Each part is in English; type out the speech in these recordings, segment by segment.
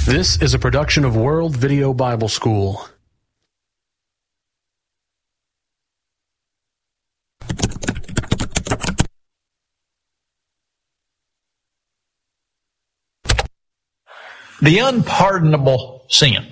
This is a production of World Video Bible School. The unpardonable sin.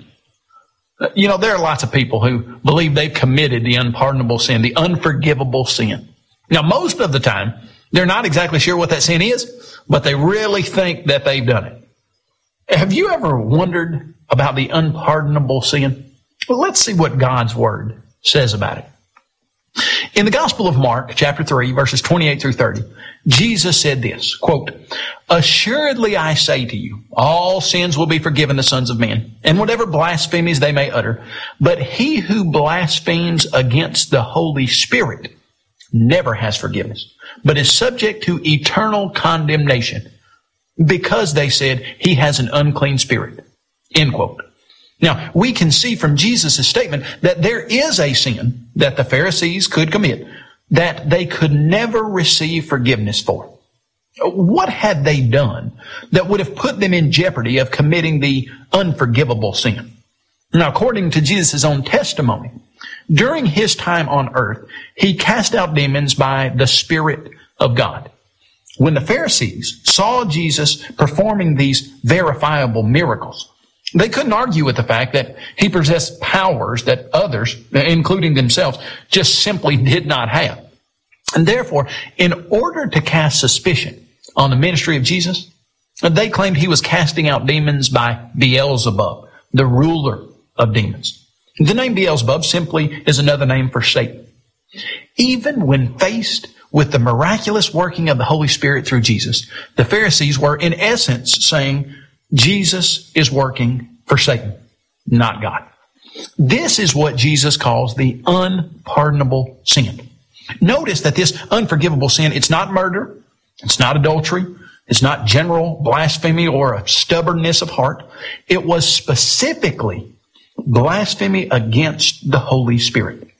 You know, there are lots of people who believe they've committed the unpardonable sin, the unforgivable sin. Now, most of the time, they're not exactly sure what that sin is, but they really think that they've done it. Have you ever wondered about the unpardonable sin? Well, let's see what God's Word says about it. In the Gospel of Mark, chapter 3, verses 28 through 30, Jesus said this, quote, "Assuredly I say to you, all sins will be forgiven the sons of men, and whatever blasphemies they may utter. But he who blasphemes against the Holy Spirit never has forgiveness, but is subject to eternal condemnation, because they said he has an unclean spirit." End quote. Now, we can see from Jesus' statement that there is a sin that the Pharisees could commit that they could never receive forgiveness for. What had they done that would have put them in jeopardy of committing the unforgivable sin? Now, according to Jesus' own testimony, during his time on earth, he cast out demons by the Spirit of God. When the Pharisees saw Jesus performing these verifiable miracles, they couldn't argue with the fact that he possessed powers that others, including themselves, just simply did not have. And therefore, in order to cast suspicion on the ministry of Jesus, they claimed he was casting out demons by Beelzebub, the ruler of demons. The name Beelzebub simply is another name for Satan. Even when faced with the miraculous working of the Holy Spirit through Jesus, the Pharisees were in essence saying Jesus is working for Satan, not God. This is what Jesus calls the unpardonable sin. Notice that this unforgivable sin, it's not murder, it's not adultery, it's not general blasphemy or a stubbornness of heart. It was specifically blasphemy against the Holy Spirit.